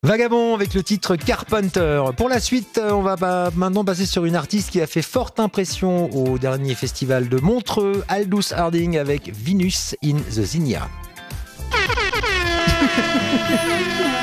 Vagabond avec le titre Carpenter. Pour la suite, on va maintenant passer sur une artiste qui a fait forte impression au dernier festival de Montreux, Aldous Harding avec Venus in the Zinnia.